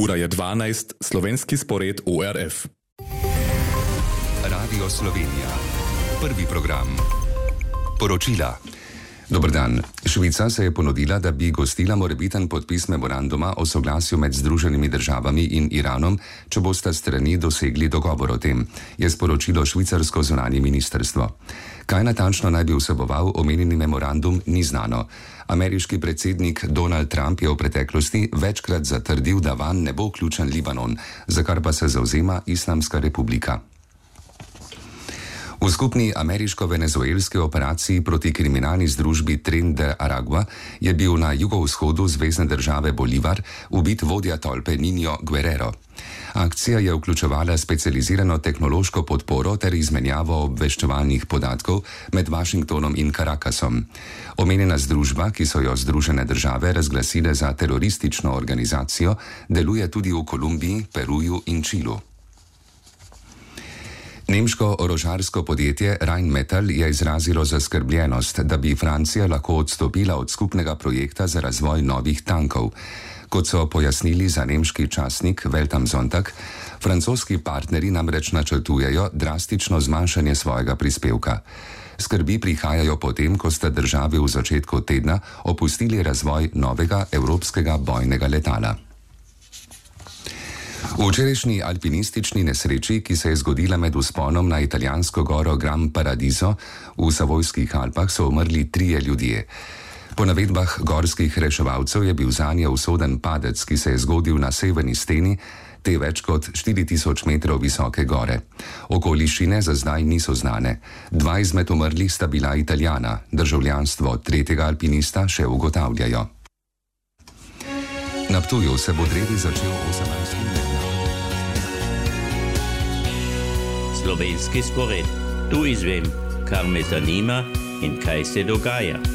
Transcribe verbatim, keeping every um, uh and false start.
Ura je dvanajst, slovenski spored O R F. Radio Slovenija. Prvi program. Poročila. Dober dan. Švica se je ponudila, da bi gostila morebiten podpis memoranduma o soglasju med Združenimi državami in Iranom, če bosta strani dosegli dogovor o tem, je sporočilo švicarsko zunanje ministrstvo. Kaj natančno naj bi vseboval omenjeni memorandum, ni znano. Ameriški predsednik Donald Trump je v preteklosti večkrat zatrdil, da vanj ne bo vključen Libanon, za kar pa se zavzema Islamska republika. V skupni ameriško-venezuelski operaciji proti kriminalni združbi Tren de Aragua je bil na jugovzhodu zvezne države Bolivar ubit vodja tolpe Niño Guerrero. Akcija je vključevala specializirano tehnološko podporo ter izmenjavo obveščevalnih podatkov med Washingtonom in Caracasom. Omenjena združba, ki so jo Združene države razglasile za teroristično organizacijo, deluje tudi v Kolumbiji, Peruju in Čilu. Nemško orožarsko podjetje Rheinmetall je izrazilo zaskrbljenost, da bi Francija lahko odstopila od skupnega projekta za razvoj novih tankov. Kot so pojasnili za nemški časnik Welt am Sonntag, francoski partnerji namreč načrtujejo drastično zmanjšanje svojega prispevka. Skrbi prihajajo potem, ko sta državi v začetku tedna opustili razvoj novega evropskega bojnega letala. V včerajšnji alpinistični nesreči, ki se je zgodila med vzponom na italijansko goro Gran Paradiso v Savojskih Alpah, so umrli trije ljudje. Po navedbah gorskih reševalcev je bil zanje usoden padec, ki se je zgodil na severni steni te več kot štiri tisoč metrov visoke gore. Okoliščine za zdaj niso znane. Dva izmed umrlih sta bila Italijana, državljanstvo tretjega alpinista še ugotavljajo. Na Ptuju se bo drevi začel osemnajstega leta. Slovenski spored. Tu izvem, kar me zanima in kaj se dogaja.